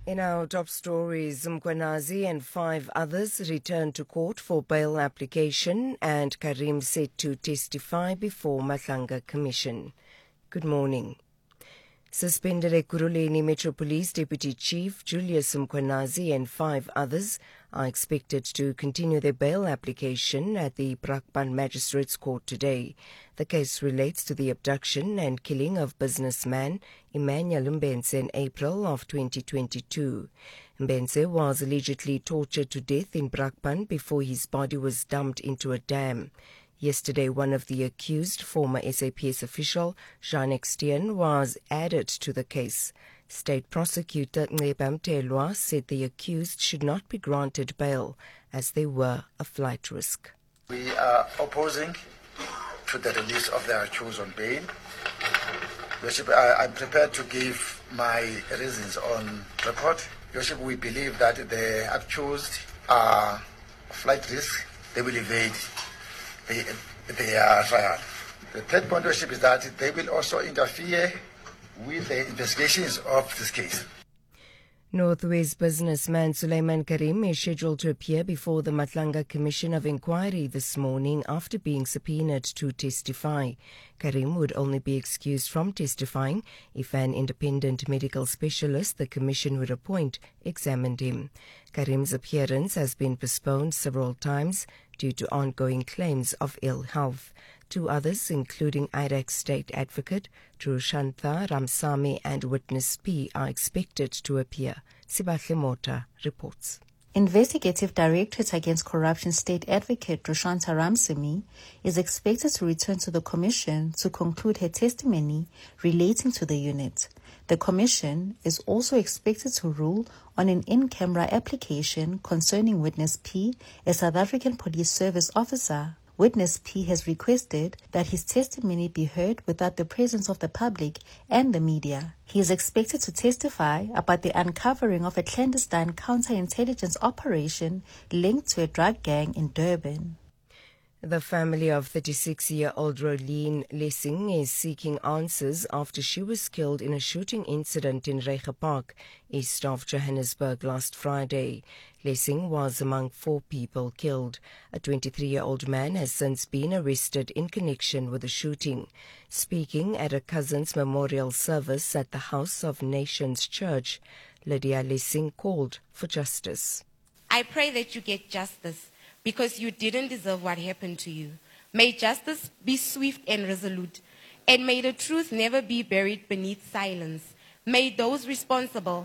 In our top stories, Mkhwanazi and 5 others returned to court for bail application and Karim set to testify before Matlanga Commission. Good morning. Suspended Ekurhuleni Metro Police Deputy Chief Julius Mkhwanazi and 5 others are expected to continue their bail application at the Brakpan Magistrates Court today. The case relates to the abduction and killing of businessman Emmanuel Mbenze in April of 2022. Mbenze was allegedly tortured to death in Brakpan before his body was dumped into a dam. Yesterday, one of the accused, former SAPS official Jean Extien, was added to the case. State Prosecutor Nceba Mtelwa said the accused should not be granted bail as they were a flight risk. We are opposing to the release of the accused on bail. Worship, I'm prepared to give my reasons on record. Worship, we believe that the accused are flight risk. They will evade their trial. The third point, Worship, is that they will also interfere with the investigations of this case. Northwest businessman Suleiman Karim is scheduled to appear before the Matlanga Commission of Inquiry this morning after being subpoenaed to testify. Karim would only be excused from testifying if an independent medical specialist the Commission would appoint examined him. Karim's appearance has been postponed several times due to ongoing claims of ill health. 2 others, including Iraq State Advocate Shantha Ramsamy and Witness P, are expected to appear. Sibahle Mota reports. Investigative Directorate Against Corruption State Advocate Shantha Ramsamy is expected to return to the Commission to conclude her testimony relating to the unit. The Commission is also expected to rule on an in-camera application concerning Witness P, a South African Police Service officer. Witness P has requested that his testimony be heard without the presence of the public and the media. He is expected to testify about the uncovering of a clandestine counterintelligence operation linked to a drug gang in Durban. The family of 36-year-old Rolene Lessing is seeking answers after she was killed in a shooting incident in Reiger Park, east of Johannesburg last Friday. Lessing was among 4 people killed. A 23-year-old man has since been arrested in connection with the shooting. Speaking at a cousin's memorial service at the House of Nations Church, Lydia Lessing called for justice. I pray that you get justice, because you didn't deserve what happened to you. May justice be swift and resolute, and may the truth never be buried beneath silence. May those responsible